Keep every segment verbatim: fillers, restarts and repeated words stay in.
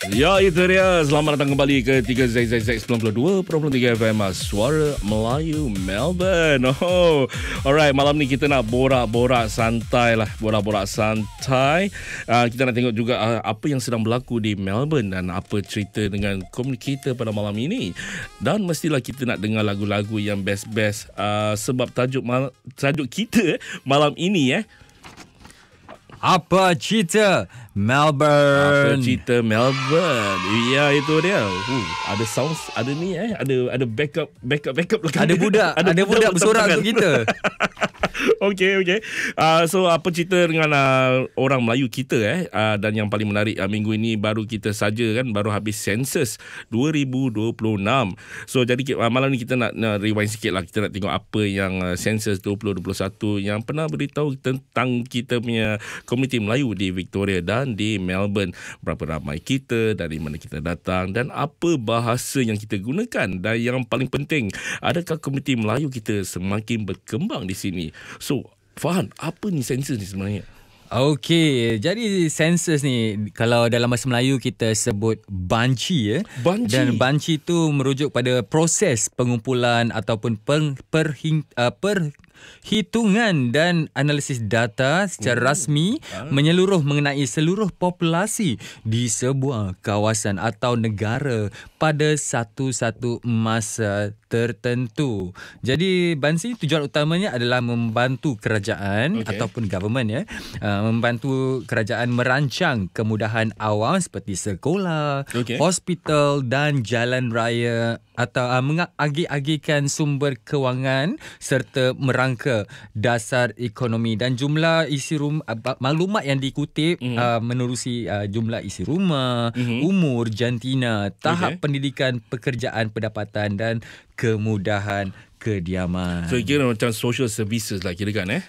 Ya, itu dia. Selamat datang kembali ke tiga Z Z Z sembilan puluh dua perpuluhan tiga F M, Suara Melayu Melbourne. Oh, alright, malam ni kita nak borak-borak santai lah. Borak-borak santai. Uh, kita nak tengok juga uh, apa yang sedang berlaku di Melbourne dan apa cerita dengan komuniti kita pada malam ini. Dan mestilah kita nak dengar lagu-lagu yang best-best. Uh, sebab tajuk mal- tajuk kita malam ini eh. Apa cerita Melbourne? Apa cerita Melbourne? Ya, itu dia. Uh, ada sound, ada ni eh, ada ada backup backup backup belakang. Ada budak, ada, ada budak bersorak untuk kita. Okey, okey. Uh, so apa cerita dengan uh, orang Melayu kita eh? Uh, dan yang paling menarik uh, minggu ini baru kita saja kan baru habis sensus dua ribu dua puluh enam. So jadi uh, malam ni kita nak, nak rewind sikit lah. Kita nak tengok apa yang uh, sensus dua ribu dua puluh satu yang pernah beritahu tentang kita punya komuniti Melayu di Victoria dan di Melbourne. Berapa ramai kita, dari mana kita datang dan apa bahasa yang kita gunakan. Dan yang paling penting, adakah komuniti Melayu kita semakin berkembang di sini? So, Fahan, apa ni sensus ni sebenarnya? Okey, jadi sensus ni kalau dalam bahasa Melayu kita sebut banci ya. Banci. Dan banci tu merujuk pada proses pengumpulan ataupun per, per, uh, per hitungan dan analisis data secara oh. rasmi ah. menyeluruh mengenai seluruh populasi di sebuah kawasan atau negara pada satu-satu masa tertentu. Jadi banci tujuan utamanya adalah membantu kerajaan okay. ataupun government ya, uh, membantu kerajaan merancang kemudahan awam seperti sekolah, okay. hospital dan jalan raya atau uh, mengagih-agihkan sumber kewangan serta merangka dasar ekonomi. Dan jumlah isi rum, uh, maklumat yang dikutip mm-hmm. uh, menerusi uh, jumlah isi rumah, mm-hmm. umur, jantina, tahap okay. pendidikan, pekerjaan, pendapatan dan kemudahan kediaman. So kira macam social services lah kira kan eh?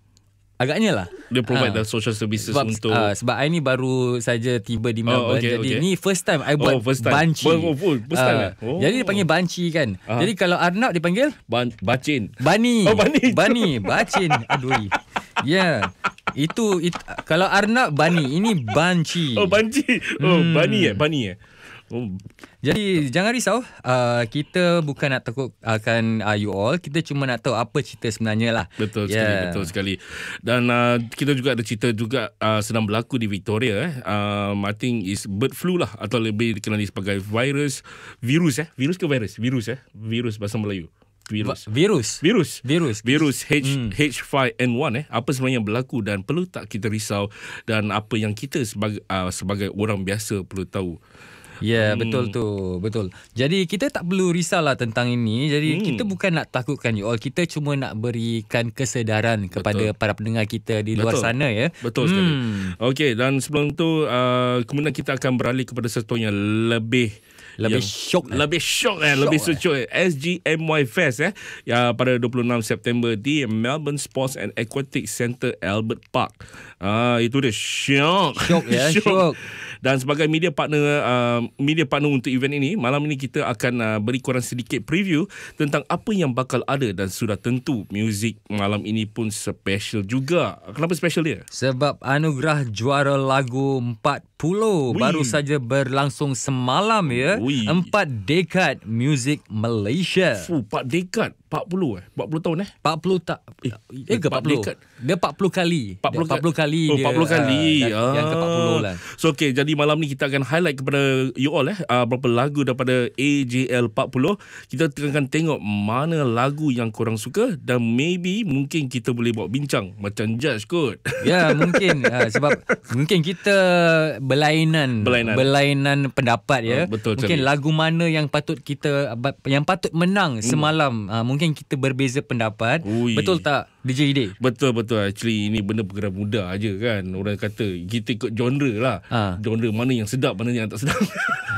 Agaknya lah. Dia provide ha. the social services sebab, untuk uh, sebab I ni baru saja tiba di Melbourne. Oh, okay, jadi okay. ni first time I buat oh, first time. banci. Oh, first time uh, oh. Jadi dipanggil banci kan. Uh-huh. Jadi kalau Arnab dipanggil Ban- bacin. Bani. Oh, bani. Bani, bacin. Aduh. Ya. Yeah. Itu, itu kalau Arnab bani, ini banci. Oh, banci. Oh, hmm. bani eh, bani eh. Oh. Jadi jangan risau, uh, kita bukan nak takut akan uh, you all, kita cuma nak tahu apa cerita sebenarnya lah. Betul yeah. sekali, betul sekali. Dan uh, kita juga ada cerita juga uh, sedang berlaku di Victoria eh. Um, I think is bird flu lah atau lebih dikenali sebagai virus, virus eh, virus ke virus, virus eh, virus bahasa Melayu. Virus. Virus. Virus. Virus. Virus H, hmm. H five N one eh. Apa sebenarnya yang berlaku dan perlu tak kita risau dan apa yang kita sebagai uh, sebagai orang biasa perlu tahu. Ya, yeah, hmm. betul tu, betul. Jadi kita tak perlu risaulah tentang ini. Jadi hmm. kita bukan nak takutkan you all, kita cuma nak berikan kesedaran kepada betul. para pendengar kita di luar betul. sana ya. Betul hmm. sekali. Okey, dan sebelum tu uh, kemudian kita akan beralih kepada sesuatu yang lebih Lebih syok eh. Lebih syok eh. Lebih syok eh. S G M Y Fest eh. Ya, pada dua puluh enam September di Melbourne Sports and Aquatic Centre Albert Park. Ah, itu dia syok. Syok ya, syok. Dan sebagai media partner uh, media partner untuk event ini, malam ini kita akan uh, beri korang sedikit preview tentang apa yang bakal ada dan sudah tentu muzik malam ini pun special juga. Kenapa special dia? Sebab anugerah juara lagu empat puluh Ui. baru saja berlangsung semalam ya. Ui. Empat dekad muzik Malaysia. Fuh, empat dekad. empat puluh eh? empat puluh tahun eh? empat puluh tak. Eh, eh ke empat puluh? Dekad. Dia empat puluh kali. empat puluh, empat puluh kali oh, dia. empat puluh kali. Uh, ah. Yang ke empat puluh lah. So okay, jadi malam ni kita akan highlight kepada you all eh uh, beberapa lagu daripada A J L empat puluh. Kita akan tengok mana lagu yang korang suka dan maybe mungkin kita boleh buat bincang macam judge kot. Ya, mungkin uh, sebab mungkin kita berlainan berlainan, berlainan pendapat ya. Uh, betul. Mungkin cari. lagu mana yang patut kita yang patut menang hmm. semalam. Uh, mungkin kita berbeza pendapat. Ui. Betul tak D J Ide? Betul betul. Actually ini benda perkara mudah aja kan. Orang kata kita ikut genre lah. Ha. Genre mana yang sedap, mana yang tak sedap.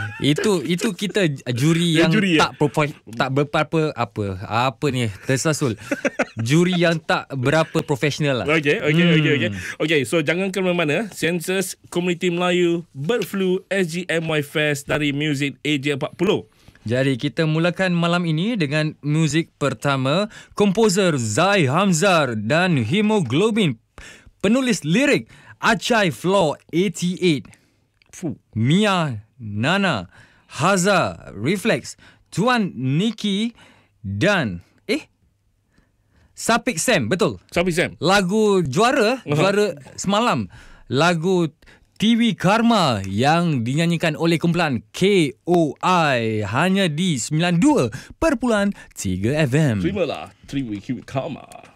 itu itu kita juri yang juri, tak ya? propo, tak berapa apa apa ni tersasul. Juri yang tak berapa profesional lah. Okey okey hmm. okey okey. Okey, so jangan ke mana-mana. Sensus Komuniti Melayu, Bird Flu, S G M Y Fest dari muzik A J empat puluh. Jadi kita mulakan malam ini dengan muzik pertama, komposer Zai Hamzar dan Hemoglobin, penulis lirik Achai Floor lapan puluh lapan. Fuh. Mia, Nana, Haza, Reflex, Tuan Nikki dan eh Sapik Sam, betul. Sapik Sam. Lagu juara, uh-huh. juara semalam. Lagu T V Karma yang dinyanyikan oleh kumpulan K O I hanya di sembilan puluh dua perpuluhan tiga F M. Terimalah T V Karma.